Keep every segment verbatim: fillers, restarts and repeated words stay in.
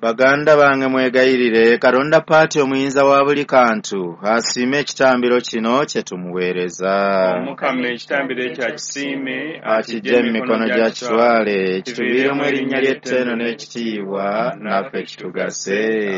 Baganda bange mwegayirire Katonda Paati omuyinza wa buli kantu asiime ekitambiro kino kye tumuweereza. Omukama ekitambiro ekya kisiime akijje mu mikono gya kitwale kituviiremu erinnya ly'etteeno n'ekitiibwa naffe kitugase.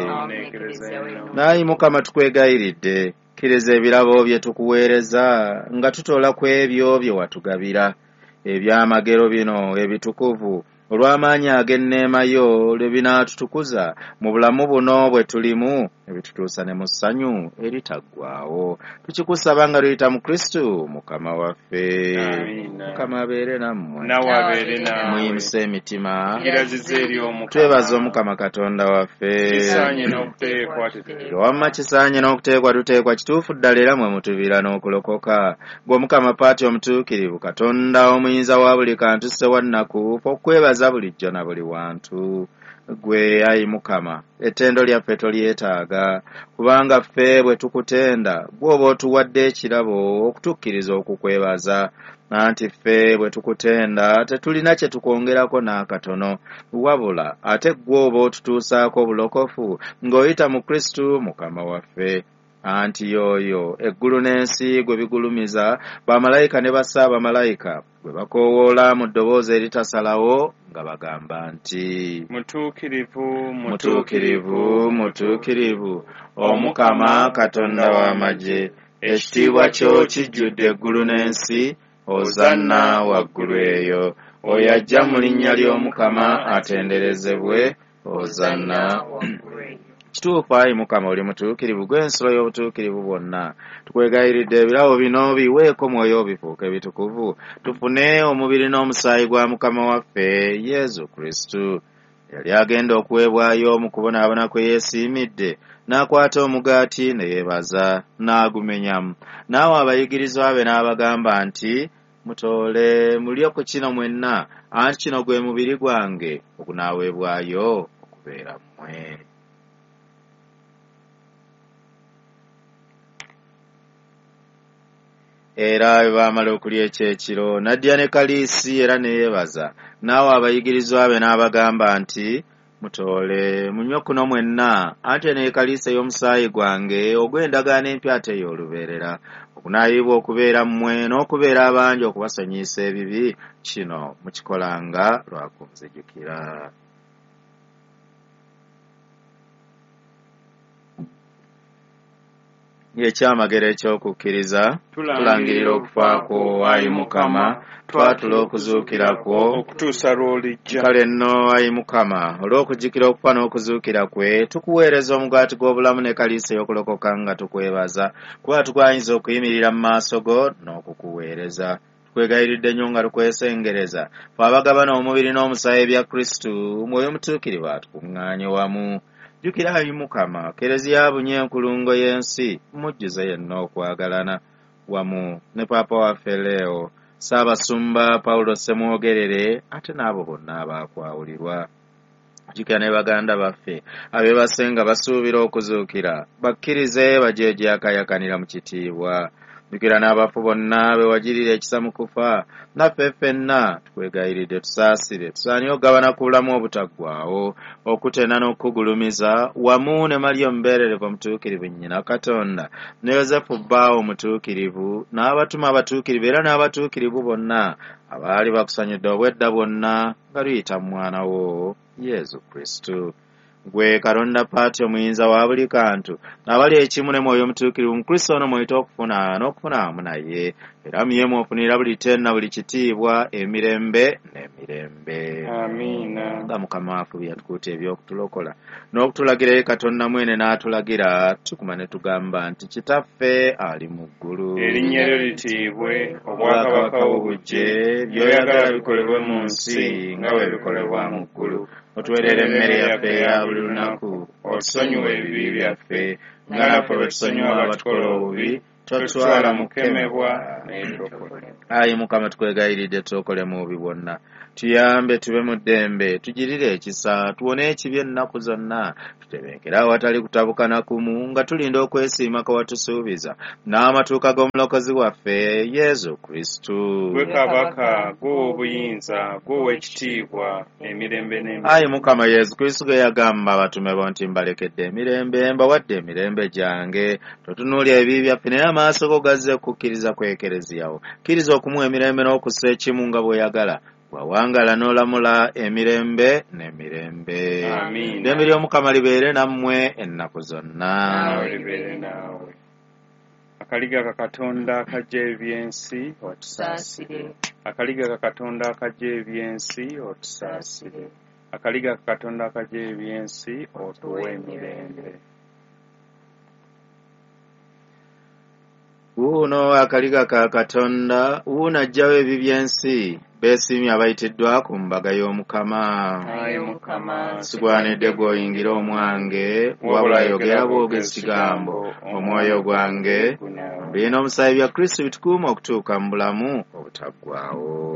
Naye Mukama tukwegayiridde kkiriza ebirabo bye tukuweereza nga tutola ku ebyo bye watugabira ebyamagero bino ebitukuvu olw'amaanyi ag'enneema yo lwe binaatutukuza mu bulamu buno bwe tulimu ebitutuusa ne mu ssanyu eritaggwaawo. Tukikusaba nga luyita mu Kristo Mukama waffe. Mukama abeere nammwe. Nawe abeere naawe. Muyimuse emitima. Ngiraziza eri Omukama. Twebaza Omukama Katonda waffe. Kisaanye n'okuteekwa tuteekwa. Wamma kisaanye n'okuteekwa tuteekwa kituufu ddala era mwe mutuviira n'okulokoka. Gwe Omukama Paati omutuukirivu Katonda omuyinza wa buli kantu ssewa nnaku okwebaza bulijjo na buli wantu. Gwe ayi Mukama ettendo lyaffe tolyetaaga kubanga ffe bwe tukutenda bw'oba otuwadde ekirabo okutukkiriza okukwebaza. Anti ffe bwe tukutenda tetulina kye tukwongerako n'akatono wabula ate gw'oba otutuusaako obulokofu ng'oyita mu Kristo Mukama waffe. Anti yoyo eggulu n'ensi gwe bigulumiza bamalayika ne bassaabamalayika gwe bakoowoola mu ddoboozi eritasalawo nga bagamba nti mutuukirivu mutuukirivu mutuukirivu Omukama Katonda w'amagye ekitiibwa kyo kijjudde eggulu n'ensi. Ozanna waggulu eyo oyo ajja mu linnya ly'Omukama atenderezebwe. Ozanna kituufu ayi Mukama oli mutuukirivu gw'ensolo y'obutuukirivu bwonna. Tukwegayiridde ebirabo bino biweeko mwoyo bifuuke bitukuvu tufune omubiri n'omusaayi gwa Mukama waffe Yesu Kristo yali agenda okuweebwayo mu kubonaabona kwe yeesiimidde n'akwata omugaati ne yeebaza n'agumenyamu n'awa abayigirizwa be n'abagamba nti mutoole mulye ku kino mwenna anti kino gwe mubiri gwange ogunaaweebwayo okubeera mmwe. Era bwe baamala okulya ekyekiro n'addya ne kaliisi era ne yeebaza n'awa abayigirizwa be n'abagamba nti mutoole munywe kuno mwenna anti eno ye kaliisi ey'omusaayi gwange ogw'endagaano empya ate ey'olubeerera okunaayibwa okubeera mmwe n'okubeera abangi okubasonyiyisa ebibi. Kino mukikolanga lwa kunzijukira. Ekyamagero eky'okukkiriza tulangirira okufa kwo ayi Mukama twatula okuzuukira kwo okutuusa lw'olijja. Kale nno ayi Mukama olw'okujjukira okufa n'okuzuukira kwe tukuweereza omugaati gw'obulamu ne kaliisi ey'okulokoka nga tukwebaza kuba tukwanyiza okuyimirira mu maaso go n'okukuweereza. Tukwegayiridde nnyo nga tukwesengereza fe abagabana omubiri n'omusaayi bya Kristo mwoyo mutuukirivu atukuŋŋaanye wamu. Jjukira ayi Mukama Kereziya bunye enkulungo y'ensi mujjuze yenna okwagalana wamu ne Paapa waffe Leo Ssaabasumba Pawulo Ssemwogerere ate n'abo bonna abaakwawulirwa. Jjukira ne baganda baffe abeebase nga basuubira okuzuukira bakkirize bajeejakayakanira mu kitiibwa. Jjukira n'abafu bonna be wagirira ekisa mu kufa naffe ffenna tukwegayiridde tusaasire tusaanye okugabana ku bulamu obutaggwaawo okutenda n'okugulumiza wamu ne Mariya omubeererevu omutuukirivu nnyina Katonda ne Yozefu bbaawo omutuukirivu n'abatuma abatuukirivu era n'abatuukirivu bonna abaali bakusanyudde obwedda bwonna nga luyita mu mwana wo Yesu Kristo. Gwe Katonda Paati omuyinza wa buli kantu abali ekimu ne mwoyo omutuukirivu mu Kristo ono mwite okufuna n'okufuna wamu naye era muye mwofunira buli ttenna buli kitiibwa emirembe n'emirembe. Amiina. Nga Mukama waffe bwe yatukuuta eby'okutulokola n'okutulagira Katonda mwene n'atulagira tukuma ne tugamba nti Kitaffe ali mu ggulu erinnya lyo litiibwe obwakabaka bwo bujje by'oyagala bikolebwe mu nsi nga bwe bikolebwa mu ggulu. Otuweerere emmere yaffe eya buli lunaku otusonyiwe ebibi byaffe nga naffe bwe tusonyiwa abatukola obubi totutwala mu kukemebwa naye tulokola. Ayi Mukama tukwegayiridde tukole mu bibonna tuyambe tube mu ddembe tugirire ekisa tuwone ekibi ennaku zonna tutebenkera awatali kutabukana kumu nga tulinda okwesiima kwe watusuubiza n'amatuuka g'omulokozi waffe Yesu Kristo. Gwe kabaka gwe obuyinza gwe ow'ekitiibwa emirembe n'emirembe. Ayi Mukama Yesu Kristo ge yagamba abatume bo nti mbalekedde emirembe mbawadde emirembe gyange totunuulya ebibi byaffe naye amaaso go gazze kukkiriza kwekereziyawo kkiriza okumuwa emirembe n'okussa ekimu nga bw'oyagala wawangala n'olamula emirembe n'emirembe. Amiina. Eddembe ly'Omukama libeere nammwe ennaku zonna. Naawe libeere naawe. Akaliga ka Katonda akajja ebyensi otusaasire. Akaliga ka Katonda akajja ebyensi otusaasire. Akaliga ka Katonda akajja ebyensi otuwe emirembe. Wuuno akaliga ka Katonda wuuno ajjawo ebibi by'ensi beesiimye abayitiddwa ku mbaga y'Omukama. Ayi Mukama sigwanidde gw'oyingira omwange wabula yogera bwogezi kigambo omwoyo gwange bino omusaayi bya Kristo bitukuuma okutuuka mu bulamu obutaggwaawo.